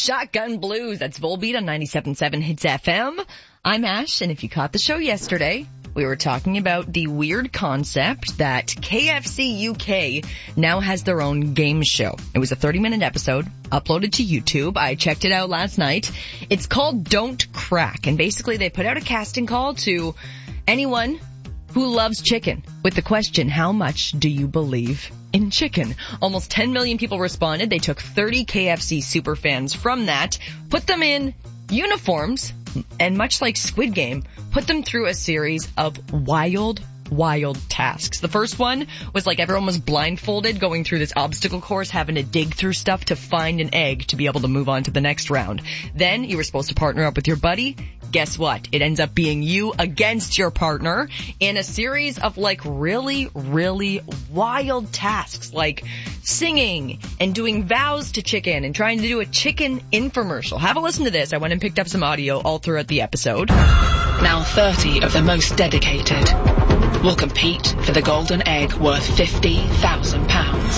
Shotgun Blues. That's Volbeat on 97.7 Hits FM. I'm Ash, and if you caught the show yesterday, we were talking about the weird concept that KFC UK now has their own game show. It was a 30-minute episode uploaded to YouTube. I checked it out last night. It's called Don't Crack, and basically they put out a casting call to anyone who loves chicken with the question, how much do you believe in chicken? Almost 10 million people responded. They took 30 KFC superfans from that, put them in uniforms, and much like Squid Game, put them through a series of wild tasks. The first one was like everyone was blindfolded going through this obstacle course, having to dig through stuff to find an egg to be able to move on to the next round. Then you were supposed to partner up with your buddy. Guess what? It ends up being you against your partner in a series of like really wild tasks like singing and doing vows to chicken and trying to do a chicken infomercial. Have a listen to this. I went and picked up some audio all throughout the episode. Now 30 of the most dedicated will compete for the golden egg worth £50,000.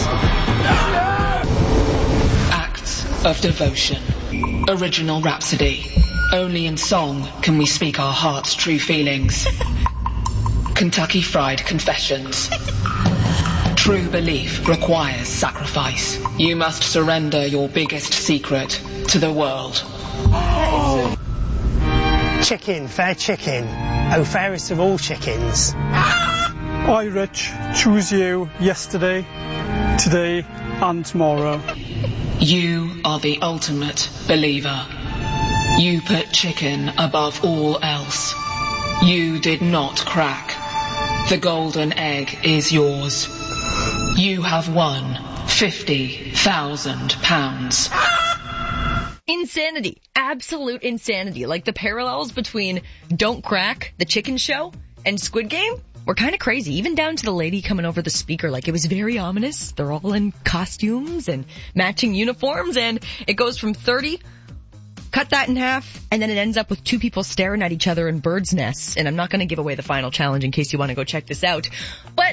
Acts of devotion. Original rhapsody. Only in song can we speak our heart's true feelings. Kentucky Fried Confessions. True belief requires sacrifice. You must surrender your biggest secret to the world. Chicken, fair chicken. Oh, fairest of all chickens. I, Rich, choose you yesterday, today and tomorrow. You are the ultimate believer. You put chicken above all else. You did not crack. The golden egg is yours. You have won £50,000. Insanity. Absolute insanity. Like the parallels between Don't Crack, the chicken show, and Squid Game were kind of crazy. Even down to the lady coming over the speaker. Like it was very ominous. They're all in costumes and matching uniforms, and it goes from 30, cut that in half, and then it ends up with two people staring at each other in birds' nests. And I'm not going to give away the final challenge in case you want to go check this out. But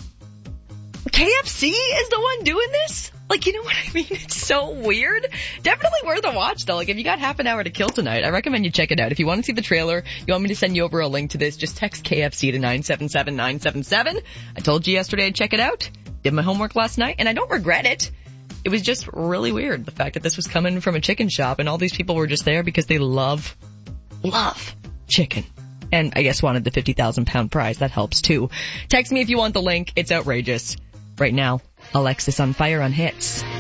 KFC is the one doing this? Like, you know what I mean? It's so weird. Definitely worth a watch, though. Like, if you got half an hour to kill tonight, I recommend you check it out. If you want to see the trailer, you want me to send you over a link to this, just text KFC to 977-977. I told you yesterday I'd check it out. Did my homework last night, and I don't regret it. It was just really weird, the fact that this was coming from a chicken shop, and all these people were just there because they love chicken. And I guess wanted the £50,000 prize. That helps, too. Text me if you want the link. It's outrageous. Right now, Alexis on Fire on Hits.